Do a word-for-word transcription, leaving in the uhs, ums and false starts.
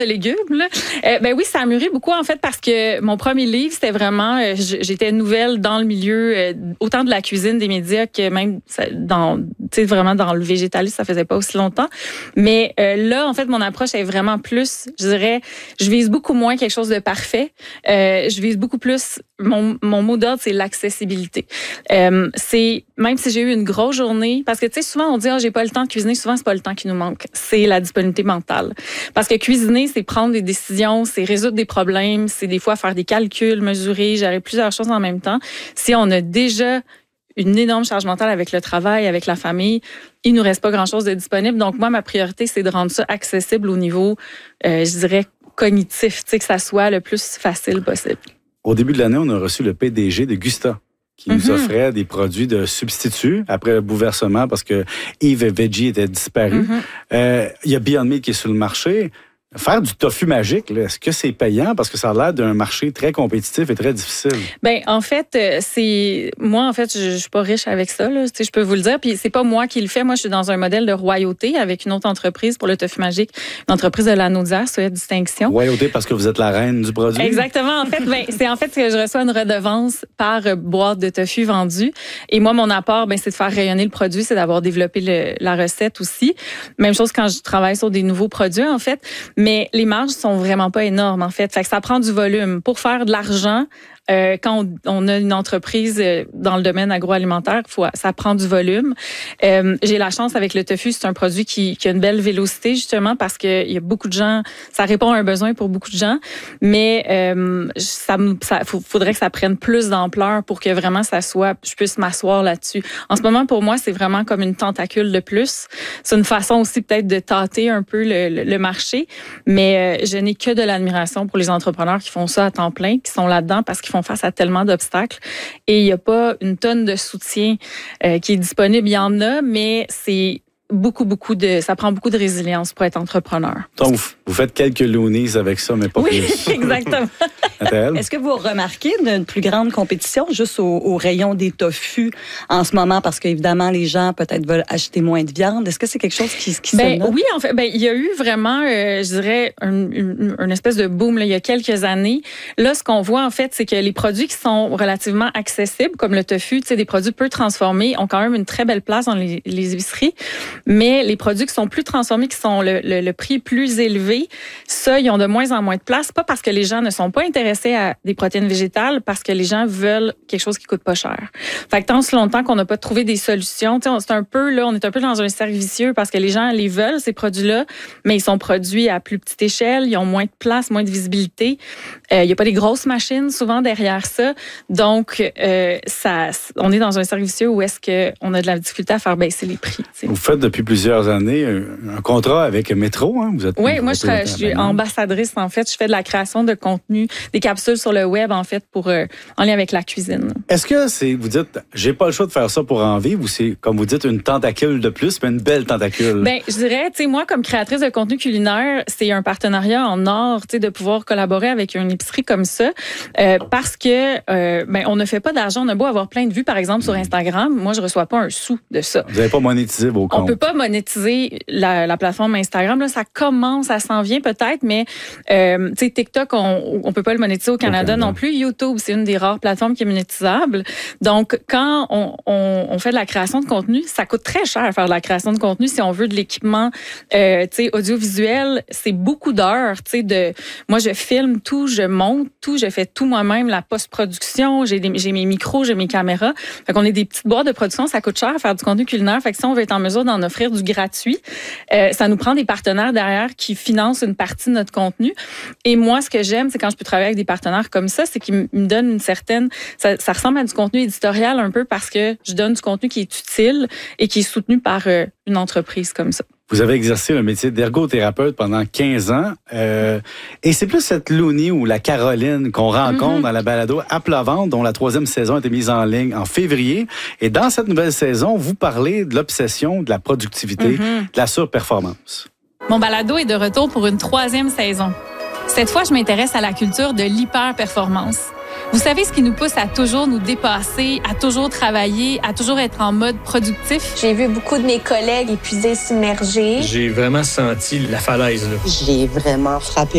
de légumes. Là. Euh, ben oui, ça a mûri beaucoup en fait parce que mon premier livre, c'était vraiment, euh, j'étais nouvelle dans le milieu, euh, autant de la cuisine, des médias que même dans, tu sais, vraiment dans le végétalisme, ça faisait pas aussi longtemps. Mais euh, là, en fait, mon approche est vraiment plus, je dirais, je vise beaucoup moins quelque chose de parfait. Euh, je vise beaucoup plus, mon, mon mot d'ordre, c'est l'accessibilité. Euh, c'est, même si j'ai eu une grosse journée, parce que tu sais, souvent on dit, ah, oh, j'ai pas le temps de cuisiner, souvent c'est pas le temps qui nous manque, c'est la disponibilité mentale. Parce que cuisiner, c'est prendre des décisions, c'est résoudre des problèmes, c'est des fois faire des calculs, mesurer, gérer plusieurs choses en même temps. Si on a déjà une énorme charge mentale avec le travail, avec la famille, il nous reste pas grand-chose de disponible. Donc moi, ma priorité, c'est de rendre ça accessible au niveau, euh, je dirais, cognitif, tu sais, que ça soit le plus facile possible. Au début de l'année, on a reçu le P D G de Gusta, qui nous mm-hmm. offrait des produits de substitut après le bouleversement parce que Eve et Veggie étaient disparus. Mm-hmm. Euh, il y a Beyond Meat qui est sur le marché. Faire du tofu magique, là, est-ce que c'est payant? Parce que ça a l'air d'un marché très compétitif et très difficile. Ben en fait, c'est moi, en fait, je, je suis pas riche avec ça, là, tu sais, je peux vous le dire. Puis c'est pas moi qui le fais. Moi, je suis dans un modèle de royauté avec une autre entreprise pour le tofu magique, une entreprise de l'anneau d'hier, sur la distinction. Royauté parce que vous êtes la reine du produit. Exactement. En fait, ben c'est en fait que je reçois une redevance par boîte de tofu vendue. Et moi, mon apport, ben c'est de faire rayonner le produit, c'est d'avoir développé le, la recette aussi. Même chose quand je travaille sur des nouveaux produits, en fait. Mais les marges sont vraiment pas énormes, en fait. Fait que ça prend du volume. Pour faire de l'argent, euh, quand on, on a une entreprise dans le domaine agroalimentaire, faut, ça prend du volume. Euh, j'ai la chance avec le tofu, c'est un produit qui, qui a une belle vélocité, justement, parce qu'il y a beaucoup de gens, ça répond à un besoin pour beaucoup de gens, mais euh, ça, ça faudrait que ça prenne plus d'ampleur pour que vraiment ça soit, je puisse m'asseoir là-dessus. En ce moment, pour moi, c'est vraiment comme une tentacule de plus. C'est une façon aussi peut-être de tâter un peu le, le, le marché, mais euh, je n'ai que de l'admiration pour les entrepreneurs qui font ça à temps plein, qui sont là-dedans parce qu'ils font face à tellement d'obstacles et il n'y a pas une tonne de soutien euh, qui est disponible. Il y en a, mais c'est beaucoup, beaucoup de, ça prend beaucoup de résilience pour être entrepreneur. Donc, vous faites quelques loonies avec ça, mais pas oui, plus. Oui, exactement. Est-ce que vous remarquez une plus grande compétition juste au, au rayon des tofu en ce moment parce qu'évidemment, les gens peut-être veulent acheter moins de viande? Est-ce que c'est quelque chose qui, qui ben, se note? Oui, en fait, ben, il y a eu vraiment, euh, je dirais, un, une, une espèce de boom là, il y a quelques années. Là, ce qu'on voit, en fait, c'est que les produits qui sont relativement accessibles, comme le tofu, tu sais, des produits peu transformés, ont quand même une très belle place dans les, les épiceries. Mais les produits qui sont plus transformés, qui sont le, le, le prix plus élevé, ça, ils ont de moins en moins de place. Pas parce que les gens ne sont pas intéressés à des protéines végétales, parce que les gens veulent quelque chose qui coûte pas cher. Fait que tant si longtemps qu'on n'a pas trouvé des solutions, tu sais, c'est un peu là, on est un peu dans un cercle vicieux parce que les gens les veulent ces produits-là, mais ils sont produits à plus petite échelle, ils ont moins de place, moins de visibilité. Euh, il y a pas des grosses machines souvent derrière ça, donc euh, ça, on est dans un cercle vicieux où est-ce que on a de la difficulté à faire baisser les prix. T'sais. Vous faites depuis plusieurs années un, un contrat avec Métro, hein? Vous êtes. Oui, moi je, je suis ambassadrice en fait. Je fais de la création de contenu, des capsules sur le web en fait pour euh, en lien avec la cuisine. Est-ce que c'est, vous dites, j'ai pas le choix de faire ça pour en vivre, ou c'est comme vous dites une tentacule de plus, mais une belle tentacule? Ben, je dirais, tu sais, moi comme créatrice de contenu culinaire, c'est un partenariat en or, tu sais, de pouvoir collaborer avec une épicerie comme ça, euh, parce que euh, ben on ne fait pas d'argent. On a beau avoir plein de vues, par exemple sur Instagram, moi je reçois pas un sou de ça. Vous n'avez pas monétisé vos comptes? On peut pas monétiser la, la plateforme Instagram. Là, ça commence, ça s'en vient peut-être, mais euh, tu sais, TikTok, on, on peut pas le monétiser au Canada okay, non plus. YouTube, c'est une des rares plateformes qui est monétisable. Donc, quand on, on, on fait de la création de contenu, ça coûte très cher faire de la création de contenu si on veut de l'équipement, euh, tu sais, audiovisuel. C'est beaucoup d'heures, tu sais. De, moi, je filme tout, je monte tout, je fais tout moi-même, la post-production. J'ai, des, j'ai mes micros, j'ai mes caméras. Fait qu'on est des petites boîtes de production, ça coûte cher faire du contenu culinaire. Fait que si on veut être en mesure d'en offrir du gratuit, euh, ça nous prend des partenaires derrière qui financent une partie de notre contenu. Et moi, ce que j'aime, c'est quand je peux travailler avec des partenaires comme ça, c'est qu'ils me donnent une certaine... Ça, ça ressemble à du contenu éditorial un peu parce que je donne du contenu qui est utile et qui est soutenu par euh, une entreprise comme ça. Vous avez exercé le métier d'ergothérapeute pendant quinze ans. Euh, et c'est plus cette Loonie ou la Caroline qu'on rencontre mm-hmm. dans la balado À plat ventre, dont la troisième saison a été mise en ligne en février. Et dans cette nouvelle saison, vous parlez de l'obsession de la productivité, mm-hmm. de la surperformance. Mon balado est de retour pour une troisième saison. Cette fois, je m'intéresse à la culture de l'hyper-performance. Vous savez ce qui nous pousse à toujours nous dépasser, à toujours travailler, à toujours être en mode productif? J'ai vu beaucoup de mes collègues épuisés, s'immerger. J'ai vraiment senti la falaise, là. J'ai vraiment frappé